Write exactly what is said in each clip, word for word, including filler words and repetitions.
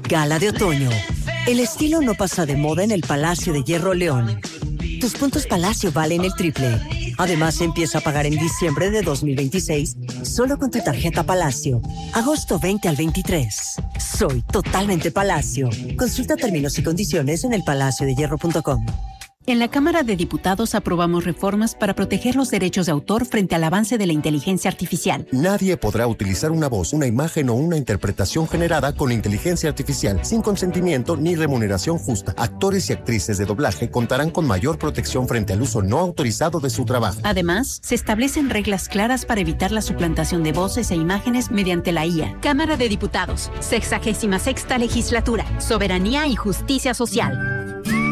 Gala de otoño. El estilo no pasa de moda en el Palacio de Hierro León. Tus puntos Palacio valen el triple. Además, empieza a pagar en diciembre de dos mil veintiséis solo con tu tarjeta Palacio. Agosto veinte al veintitrés. Soy totalmente Palacio. Consulta términos y condiciones en el palacio de hierro punto com. En la Cámara de Diputados aprobamos reformas para proteger los derechos de autor frente al avance de la inteligencia artificial. Nadie podrá utilizar una voz, una imagen o una interpretación generada con inteligencia artificial sin consentimiento ni remuneración justa. Actores y actrices de doblaje contarán con mayor protección frente al uso no autorizado de su trabajo. Además, se establecen reglas claras para evitar la suplantación de voces e imágenes mediante la I A. Cámara de Diputados, sexagésima sexta legislatura, soberanía y justicia social.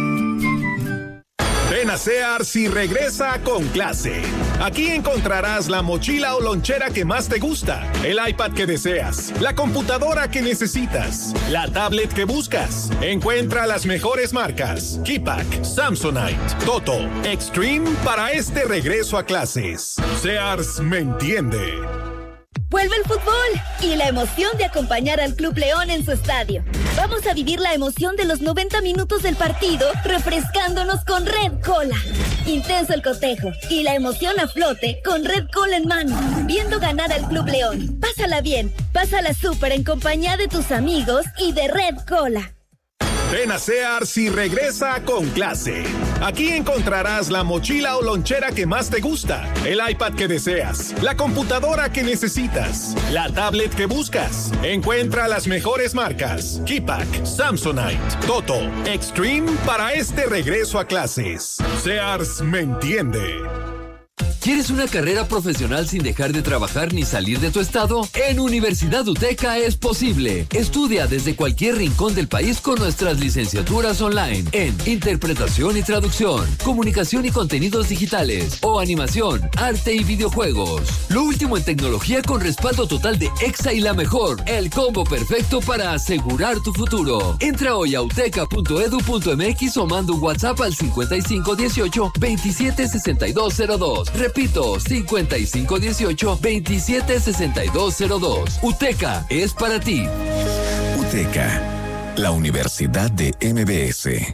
Ven a Sears y regresa con clase. Aquí encontrarás la mochila o lonchera que más te gusta, el iPad que deseas, la computadora que necesitas, la tablet que buscas. Encuentra las mejores marcas: Keypack, Samsonite, Toto, Extreme para este regreso a clases. Sears me entiende. Vuelve el fútbol y la emoción de acompañar al Club León en su estadio. Vamos a vivir la emoción de los noventa minutos del partido refrescándonos con Red Cola. Intenso el cotejo y la emoción a flote con Red Cola en mano, viendo ganar al Club León. Pásala bien, pásala súper en compañía de tus amigos y de Red Cola. Ven a Sears y regresa con clase. Aquí encontrarás la mochila o lonchera que más te gusta, el iPad que deseas, la computadora que necesitas, la tablet que buscas. Encuentra las mejores marcas: Keypack, Samsonite, Toto, Extreme para este regreso a clases. Sears me entiende. ¿Quieres una carrera profesional sin dejar de trabajar ni salir de tu estado? En Universidad UTECA es posible. Estudia desde cualquier rincón del país con nuestras licenciaturas online en Interpretación y Traducción, Comunicación y Contenidos Digitales o Animación, Arte y Videojuegos. Lo último en tecnología con respaldo total de EXA y la mejor. El combo perfecto para asegurar tu futuro. Entra hoy a uteca punto edu punto mx o manda un WhatsApp al cincuenta y cinco dieciocho veintisiete sesenta y dos cero dos. Repito, cincuenta y cinco dieciocho veintisiete sesenta y dos cero dos. UTECA es para ti. UTECA, la Universidad de M B S.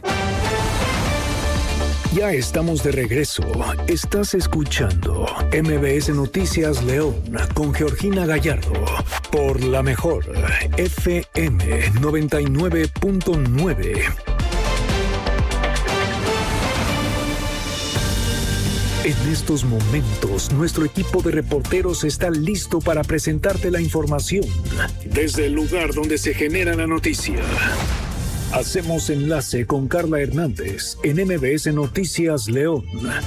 Ya estamos de regreso. Estás escuchando M B S Noticias León con Georgina Gallardo por la mejor F M noventa y nueve punto nueve. En estos momentos, nuestro equipo de reporteros está listo para presentarte la información desde el lugar donde se genera la noticia. Hacemos enlace con Carla Hernández en M B S Noticias León.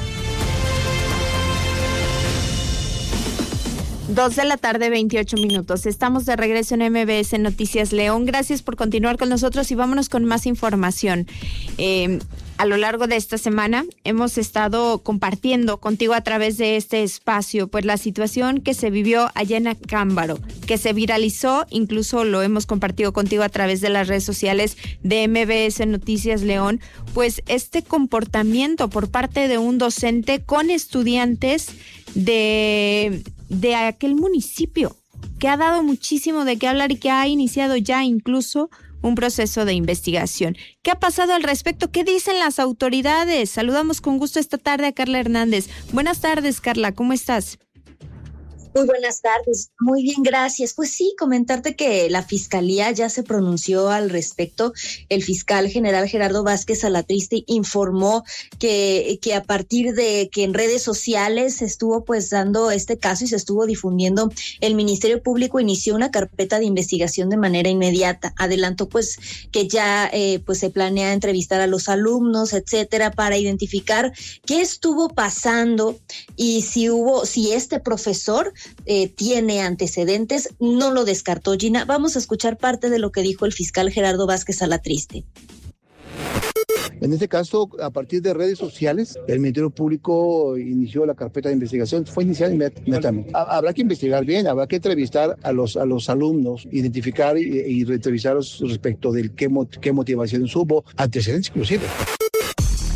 Dos de la tarde, veintiocho minutos. Estamos de regreso en M B S Noticias León. Gracias por continuar con nosotros y vámonos con más información. Eh, a lo largo de esta semana hemos estado compartiendo contigo a través de este espacio pues la situación que se vivió allá en Acámbaro, que se viralizó, incluso lo hemos compartido contigo a través de las redes sociales de M B S Noticias León, pues este comportamiento por parte de un docente con estudiantes de... de aquel municipio, que ha dado muchísimo de qué hablar y que ha iniciado ya incluso un proceso de investigación. ¿Qué ha pasado al respecto? ¿Qué dicen las autoridades? Saludamos con gusto esta tarde a Carla Hernández. Buenas tardes, Carla, ¿cómo estás? Muy buenas tardes, muy bien, gracias. Pues sí, comentarte que la Fiscalía ya se pronunció al respecto. El fiscal general Gerardo Vázquez Alatriste informó que, que a partir de que en redes sociales se estuvo pues dando este caso y se estuvo difundiendo, el Ministerio Público inició una carpeta de investigación de manera inmediata. Adelantó pues que ya eh, pues se planea entrevistar a los alumnos, etcétera, para identificar qué estuvo pasando y si hubo, si este profesor Eh, tiene antecedentes. No lo descartó, Gina. Vamos a escuchar parte de lo que dijo el fiscal Gerardo Vázquez Alatriste. En este caso, a partir de redes sociales, el Ministerio Público inició la carpeta de investigación. Fue iniciada inmediatamente. Habrá que investigar bien, habrá que entrevistar a los, a los alumnos, identificar y, y entrevistarlos respecto de qué, qué motivaciones hubo, antecedentes inclusive.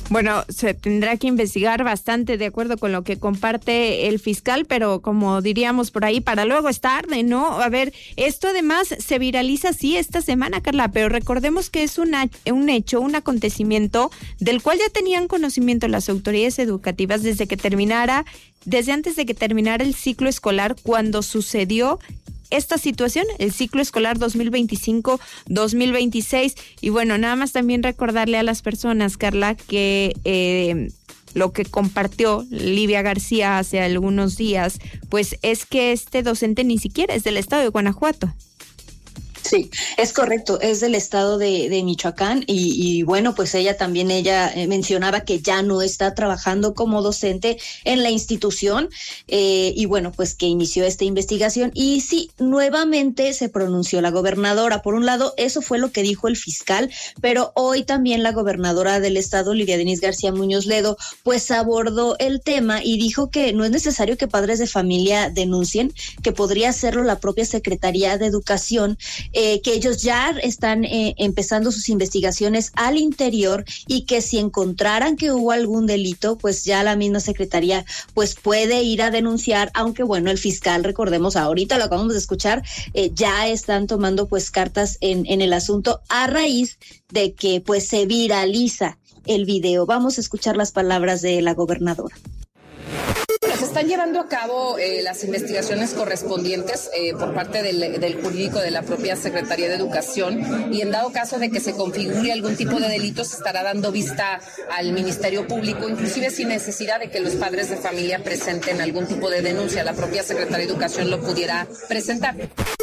Bueno, se tendrá que investigar bastante de acuerdo con lo que comparte el fiscal, pero como diríamos por ahí, para luego es tarde, ¿no? A ver, esto además se viraliza sí esta semana, Carla, pero recordemos que es una, un hecho, un acontecimiento del cual ya tenían conocimiento las autoridades educativas desde que terminara, desde antes de que terminara el ciclo escolar, cuando sucedió esta situación, el ciclo escolar dos mil veinticinco dos mil veintiséis. Y bueno, nada más también recordarle a las personas, Carla, que eh, lo que compartió Livia García hace algunos días, pues es que este docente ni siquiera es del estado de Guanajuato. Sí, es correcto, es del estado de, de Michoacán y, y bueno, pues ella también, ella eh, mencionaba que ya no está trabajando como docente en la institución eh, y bueno, pues que inició esta investigación y sí, nuevamente se pronunció la gobernadora. Por un lado, eso fue lo que dijo el fiscal, pero hoy también la gobernadora del estado, Lidia Denise García Muñoz Ledo, pues abordó el tema y dijo que no es necesario que padres de familia denuncien, que podría hacerlo la propia Secretaría de Educación, Eh, que ellos ya están eh, empezando sus investigaciones al interior y que si encontraran que hubo algún delito, pues ya la misma secretaría pues puede ir a denunciar, aunque bueno, el fiscal, recordemos, ahorita lo acabamos de escuchar, eh, ya están tomando pues cartas en, en el asunto a raíz de que pues se viraliza el video. Vamos a escuchar las palabras de la gobernadora. Se están llevando a cabo eh, las investigaciones correspondientes eh, por parte del, del jurídico de la propia Secretaría de Educación y en dado caso de que se configure algún tipo de delito se estará dando vista al Ministerio Público, inclusive sin necesidad de que los padres de familia presenten algún tipo de denuncia, la propia Secretaría de Educación lo pudiera presentar.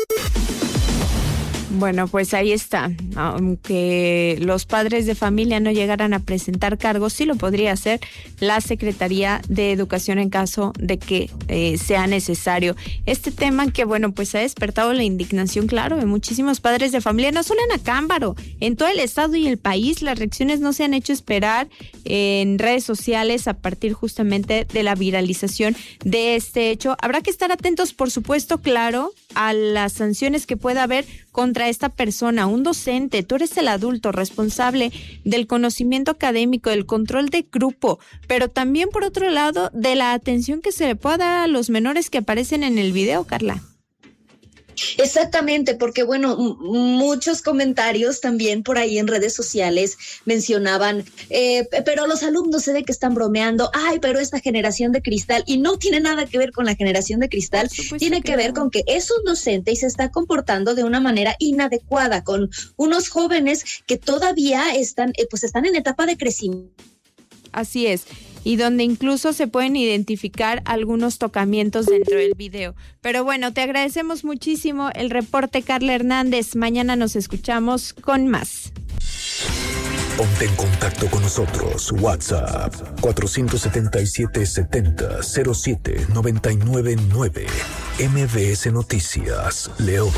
Bueno, pues ahí está. Aunque los padres de familia no llegaran a presentar cargos, sí lo podría hacer la Secretaría de Educación en caso de que eh, sea necesario. Este tema que, bueno, pues ha despertado la indignación, claro, de muchísimos padres de familia, no solo en Acámbaro, en todo el estado y el país. Las reacciones no se han hecho esperar en redes sociales a partir justamente de la viralización de este hecho. Habrá que estar atentos, por supuesto, claro, a las sanciones que pueda haber contra esta persona, un docente. Tú eres el adulto responsable del conocimiento académico, del control de grupo, pero también, por otro lado, de la atención que se le pueda dar a los menores que aparecen en el video, Carla. Exactamente, porque bueno, m- muchos comentarios también por ahí en redes sociales mencionaban, eh, pero los alumnos se ve que están bromeando, ay, pero esta generación de cristal, y no tiene nada que ver con la generación de cristal, tiene que, que ver no. con que es un docente y se está comportando de una manera inadecuada con unos jóvenes que todavía están, eh, pues están en etapa de crecimiento. Así es. Y donde incluso se pueden identificar algunos tocamientos dentro del video. Pero bueno, te agradecemos muchísimo el reporte, Carla Hernández. Mañana nos escuchamos con más. Ponte en contacto con nosotros. WhatsApp cuatro siete siete, siete cero, cero siete, nueve nueve nueve. M V S Noticias, León.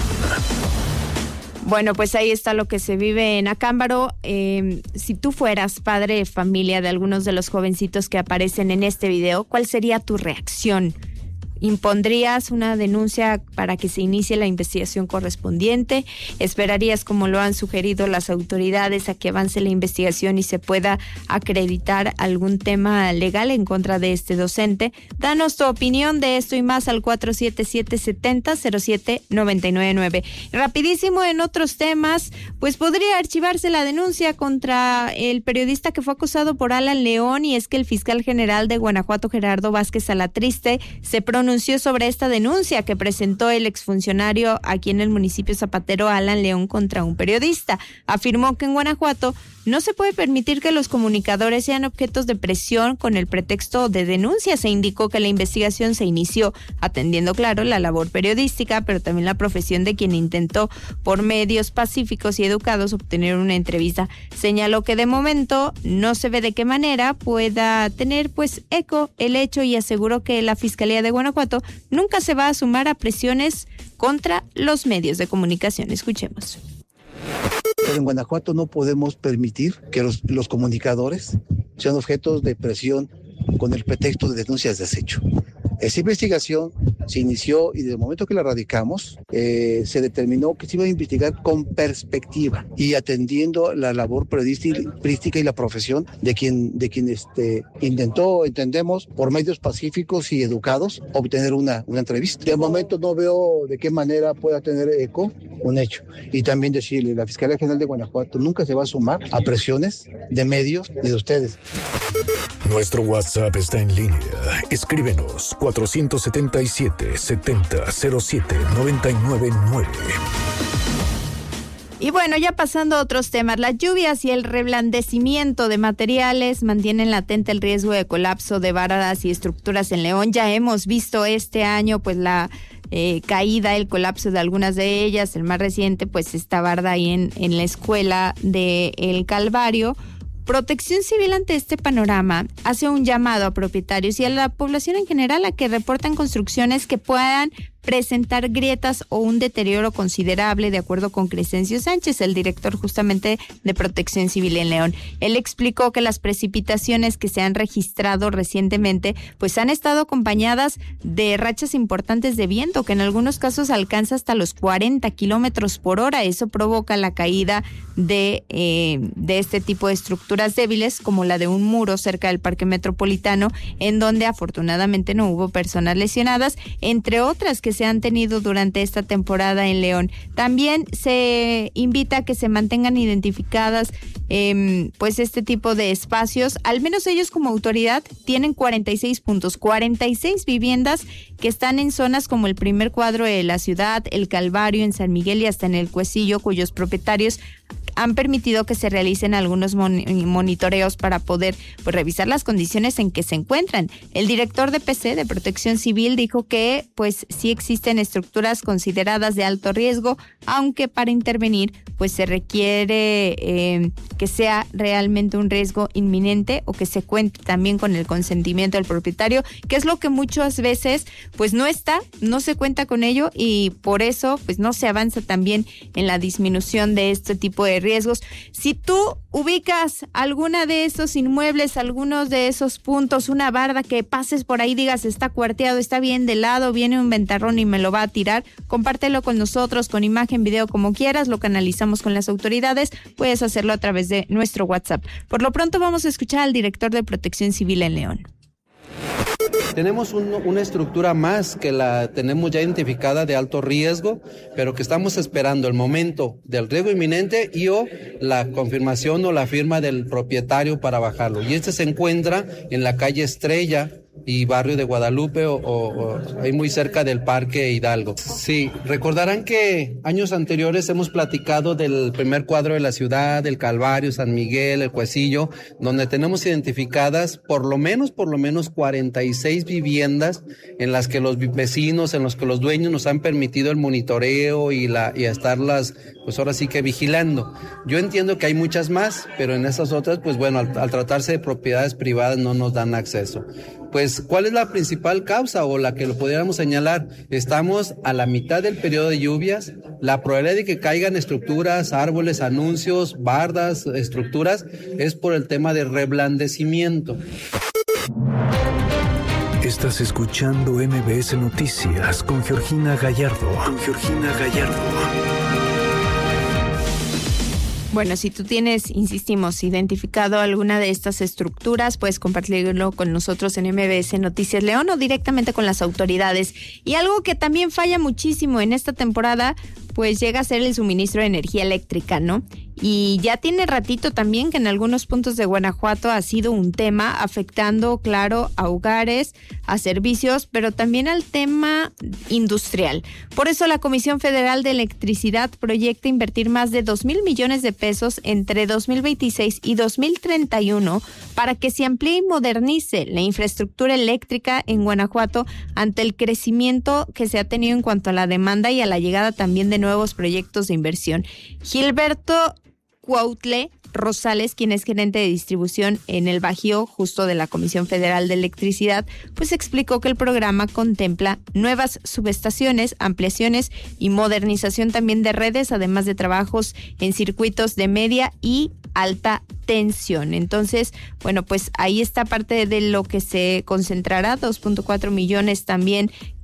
Bueno, pues ahí está lo que se vive en Acámbaro. Eh, si tú fueras padre de familia de algunos de los jovencitos que aparecen en este video, ¿cuál sería tu reacción? ¿Impondrías una denuncia para que se inicie la investigación correspondiente? ¿Esperarías, como lo han sugerido las autoridades, a que avance la investigación y se pueda acreditar algún tema legal en contra de este docente? Danos tu opinión de esto y más al cuatro siete siete, siete cero, cero siete, nueve nueve nueve. Rapidísimo, en otros temas, pues podría archivarse la denuncia contra el periodista que fue acusado por Alan León, y es que el fiscal general de Guanajuato, Gerardo Vázquez Alatriste, se pronunció anunció sobre esta denuncia que presentó el exfuncionario aquí en el municipio zapatero Alan León contra un periodista. Afirmó que en Guanajuato no se puede permitir que los comunicadores sean objetos de presión con el pretexto de denuncia. Se indicó que la investigación se inició atendiendo, claro, la labor periodística, pero también la profesión de quien intentó por medios pacíficos y educados obtener una entrevista. Señaló que de momento no se ve de qué manera pueda tener pues eco el hecho y aseguró que la Fiscalía de Guanajuato nunca se va a sumar a presiones contra los medios de comunicación. Escuchemos. Pero en Guanajuato no podemos permitir que los, los comunicadores sean objetos de presión con el pretexto de denuncias de acecho. Esa investigación se inició y desde el momento que la radicamos, eh, se determinó que se iba a investigar con perspectiva y atendiendo la labor periodística y la profesión de quien, de quien este, intentó, entendemos, por medios pacíficos y educados, obtener una, una entrevista. De momento no veo de qué manera pueda tener eco un hecho. Y también decirle, la Fiscalía General de Guanajuato nunca se va a sumar a presiones de medios ni de ustedes. Nuestro WhatsApp está en línea. Escríbenos cuatro siete siete, setenta, cero siete, noventa y nueve nueve. Y bueno, ya pasando a otros temas, las lluvias y el reblandecimiento de materiales mantienen latente el riesgo de colapso de bardas y estructuras en León. Ya hemos visto este año pues la eh, caída, el colapso de algunas de ellas. El más reciente pues esta barda ahí en, en la escuela de El Calvario. Protección Civil ante este panorama hace un llamado a propietarios y a la población en general a que reporten construcciones que puedan presentar grietas o un deterioro considerable, de acuerdo con Crescencio Sánchez, el director justamente de Protección Civil en León. Él explicó que las precipitaciones que se han registrado recientemente pues han estado acompañadas de rachas importantes de viento, que en algunos casos alcanza hasta los cuarenta kilómetros por hora. Eso provoca la caída de, eh, de este tipo de estructuras débiles, como la de un muro cerca del Parque Metropolitano, en donde afortunadamente no hubo personas lesionadas, entre otras que se han tenido durante esta temporada en León. También se invita a que se mantengan identificadas eh, pues este tipo de espacios. Al menos ellos como autoridad tienen cuarenta y seis puntos, cuarenta y seis viviendas que están en zonas como el primer cuadro de la ciudad, El Calvario, en San Miguel y hasta en El Cuecillo, cuyos propietarios han permitido que se realicen algunos mon- monitoreos para poder pues, revisar las condiciones en que se encuentran. El director de P C, de Protección Civil, dijo que pues sí existen estructuras consideradas de alto riesgo, aunque para intervenir pues se requiere eh, que sea realmente un riesgo inminente o que se cuente también con el consentimiento del propietario, que es lo que muchas veces pues no está, no se cuenta con ello y por eso pues no se avanza también en la disminución de este tipo de riesgos. Si tú ubicas alguna de esos inmuebles, algunos de esos puntos, una barda que pases por ahí, digas está cuarteado, está bien de lado, viene un ventarrón y me lo va a tirar, compártelo con nosotros, con imagen, video, como quieras, lo canalizamos con las autoridades, puedes hacerlo a través de nuestro WhatsApp. Por lo pronto vamos a escuchar al director de Protección Civil en León. Tenemos un, una estructura más que la tenemos ya identificada de alto riesgo, pero que estamos esperando el momento del riesgo inminente y o la confirmación o la firma del propietario para bajarlo. Y este se encuentra en la calle Estrella y barrio de Guadalupe o, o, o ahí muy cerca del Parque Hidalgo. Sí, recordarán que años anteriores hemos platicado del primer cuadro de la ciudad, El Calvario, San Miguel, El Cuecillo, donde tenemos identificadas por lo menos, por lo menos cuarenta y seis viviendas en las que los vecinos, en los que los dueños nos han permitido el monitoreo y la y estarlas, pues ahora sí que vigilando. Yo entiendo que hay muchas más, pero en esas otras, pues bueno, al, al tratarse de propiedades privadas no nos dan acceso. Pues, ¿cuál es la principal causa o la que lo pudiéramos señalar? Estamos a la mitad del periodo de lluvias, la probabilidad de que caigan estructuras, árboles, anuncios, bardas, estructuras, es por el tema de reblandecimiento. Estás escuchando M B S Noticias con Georgina Gallardo. Con Georgina Gallardo. Bueno, si tú tienes, insistimos, identificado alguna de estas estructuras, puedes compartirlo con nosotros en M B S Noticias León o directamente con las autoridades. Y algo que también falla muchísimo en esta temporada, pues llega a ser el suministro de energía eléctrica, ¿no? Y ya tiene ratito también que en algunos puntos de Guanajuato ha sido un tema afectando, claro, a hogares, a servicios, pero también al tema industrial. Por eso la Comisión Federal de Electricidad proyecta invertir más de dos mil millones de pesos entre dos mil veintiséis y dos mil treinta y uno para que se amplíe y modernice la infraestructura eléctrica en Guanajuato ante el crecimiento que se ha tenido en cuanto a la demanda y a la llegada también de nuevos proyectos de inversión. Gilberto Cuautle Rosales, quien es gerente de distribución en el Bajío, justo de la Comisión Federal de Electricidad, pues explicó que el programa contempla nuevas subestaciones, ampliaciones y modernización también de redes, además de trabajos en circuitos de media y alta tensión. Entonces, bueno, pues ahí está parte de lo que se concentrará, dos punto cuatro millones también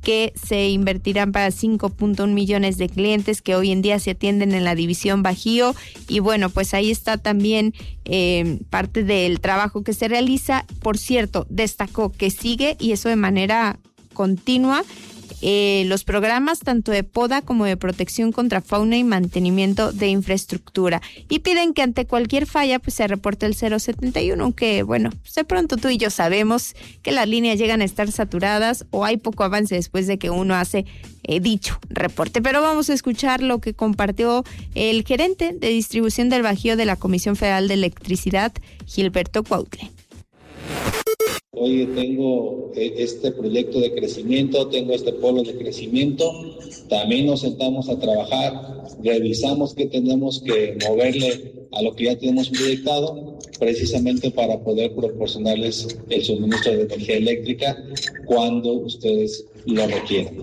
que se invertirán para cinco punto uno millones de clientes que hoy en día se atienden en la división Bajío. Y bueno, pues ahí está también eh, parte del trabajo que se realiza. Por cierto, destacó que sigue, y eso de manera continua, Eh, los programas tanto de poda como de protección contra fauna y mantenimiento de infraestructura, y piden que ante cualquier falla pues se reporte el cero setenta y uno, aunque bueno, de pronto tú y yo sabemos que las líneas llegan a estar saturadas o hay poco avance después de que uno hace eh, dicho reporte. Pero vamos a escuchar lo que compartió el gerente de distribución del Bajío de la Comisión Federal de Electricidad, Gilberto Cuautle. Hoy tengo este proyecto de crecimiento, tengo este polo de crecimiento, también nos sentamos a trabajar, revisamos qué tenemos que moverle a lo que ya tenemos proyectado, precisamente para poder proporcionarles el suministro de energía eléctrica cuando ustedes lo requieran.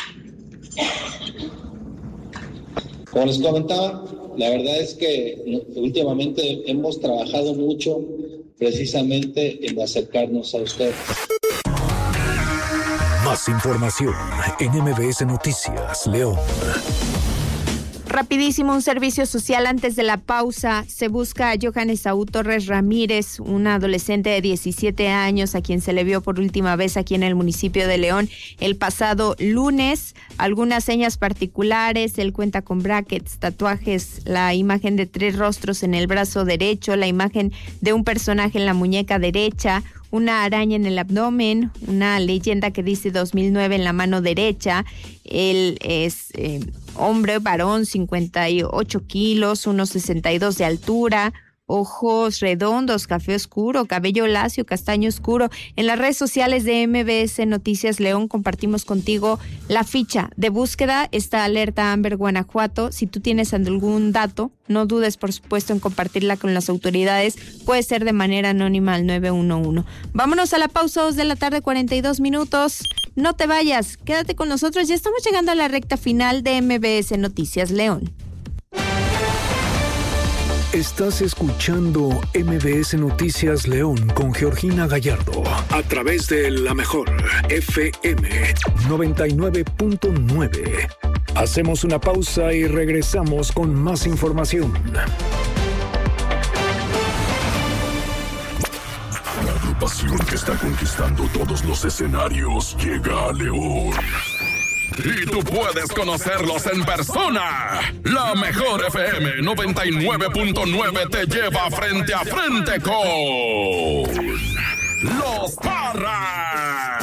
Como les comentaba, la verdad es que últimamente hemos trabajado mucho precisamente en acercarnos a ustedes. Más información en M B S Noticias, León. Rapidísimo, un servicio social antes de la pausa. Se busca a Johan Esaú Torres Ramírez, un adolescente de diecisiete años a quien se le vio por última vez aquí en el municipio de León el pasado lunes. Algunas señas particulares: él cuenta con brackets, tatuajes, la imagen de tres rostros en el brazo derecho, la imagen de un personaje en la muñeca derecha, una araña en el abdomen, una leyenda que dice dos mil nueve en la mano derecha. Él es eh, hombre, varón, cincuenta y ocho kilos, uno sesenta y dos de altura, ojos redondos, café oscuro, cabello lacio, castaño oscuro. En las redes sociales de M B S Noticias León compartimos contigo la ficha de búsqueda, esta alerta Amber Guanajuato. Si tú tienes algún dato, no dudes por supuesto en compartirla con las autoridades, puede ser de manera anónima al nueve uno uno. Vámonos a la pausa, dos de la tarde, cuarenta y dos minutos. No te vayas, quédate con nosotros, ya estamos llegando a la recta final de M B S Noticias León. Estás escuchando M B S Noticias León con Georgina Gallardo a través de la mejor F M noventa y nueve punto nueve. Hacemos una pausa y regresamos con más información. La agrupación que está conquistando todos los escenarios llega a León. Y tú puedes conocerlos en persona. La mejor F M noventa y nueve punto nueve te lleva frente a frente con Los Parra.